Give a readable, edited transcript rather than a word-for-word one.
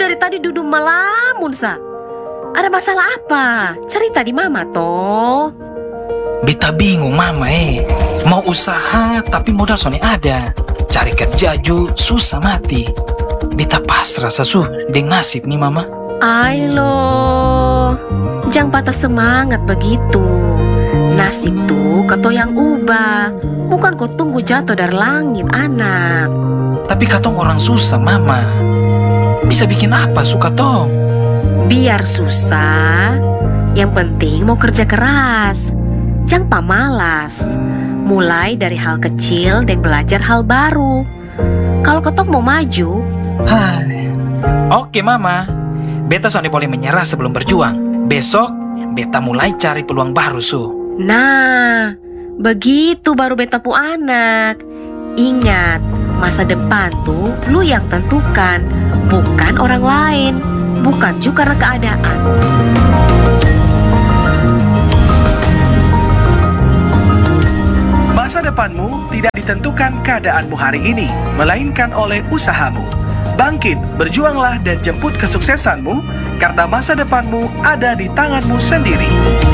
dari tadi duduk melamun, Sa. Ada masalah apa? Cerita di Mama, toh. Beta bingung mama mau usaha tapi modal soalnya ada. Cari kerja ju susah mati. Beta pasrah sasuh deng nasib nih mama. Ailo, jangan patah semangat begitu. Nasib tuh kau yang ubah, bukan kau tunggu jatuh dari langit, anak. Tapi katong orang susah mama. Bisa bikin apa suka tong? Biar susah, yang penting mau kerja keras. Jangan pamalas. Mulai dari hal kecil dan belajar hal baru. Kalau ketok mau maju. Hai. Oke mama. Beta soalnya boleh menyerah sebelum berjuang. Besok beta mulai cari peluang baru su. Nah, begitu baru beta pu anak. Ingat, masa depan tuh lu yang tentukan, bukan orang lain. Bukan juga karena keadaan. Masa depanmu tidak ditentukan keadaanmu hari ini, melainkan oleh usahamu. Bangkit, berjuanglah dan jemput kesuksesanmu, karena masa depanmu ada di tanganmu sendiri.